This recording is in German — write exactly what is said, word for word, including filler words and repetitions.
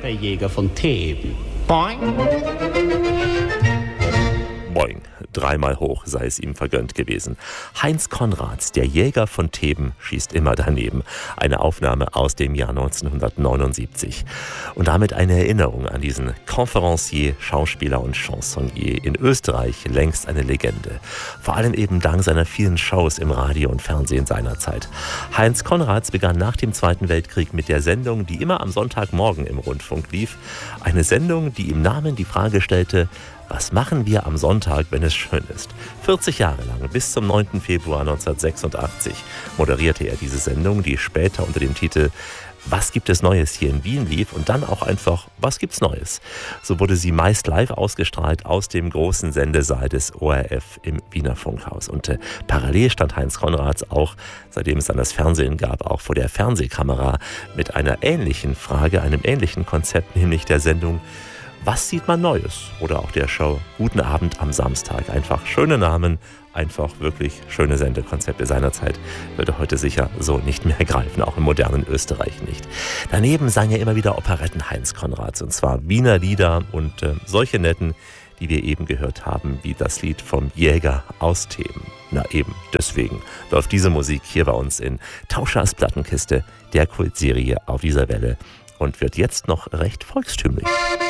Der Jäger von Theben. Boing. Boing. Dreimal hoch sei es ihm vergönnt gewesen. Heinz Konrads, der Jäger von Theben, schießt immer daneben. Eine Aufnahme aus dem Jahr neunzehnhundertneunundsiebzig. Und damit eine Erinnerung an diesen Conférencier, Schauspieler und Chansonnier, in Österreich längst eine Legende. Vor allem eben dank seiner vielen Shows im Radio und Fernsehen seiner Zeit. Heinz Konrads begann nach dem Zweiten Weltkrieg mit der Sendung, die immer am Sonntagmorgen im Rundfunk lief. Eine Sendung, die im Namen die Frage stellte: Was machen wir am Sonntag, wenn es schön ist? vierzig Jahre lang, bis zum neunten Februar neunzehnhundertsechsundachtzig, moderierte er diese Sendung, die später unter dem Titel Was gibt es Neues hier in Wien lief und dann auch einfach Was gibt's Neues? So wurde sie meist live ausgestrahlt aus dem großen Sendesaal des O R F im Wiener Funkhaus. Und äh, parallel stand Heinz Konrads auch, seitdem es dann das Fernsehen gab, auch vor der Fernsehkamera mit einer ähnlichen Frage, einem ähnlichen Konzept, nämlich der Sendung Was sieht man Neues? Oder auch der Show Guten Abend am Samstag. Einfach schöne Namen, einfach wirklich schöne Sendekonzepte seinerzeit. Würde heute sicher so nicht mehr greifen, auch im modernen Österreich nicht. Daneben sang er immer wieder Operetten Heinz Konrads, und zwar Wiener Lieder und äh, solche netten, die wir eben gehört haben, wie das Lied vom Jäger aus Theben. Na eben, deswegen läuft diese Musik hier bei uns in Tauschers Plattenkiste, der Kultserie auf dieser Welle, und wird jetzt noch recht volkstümlich.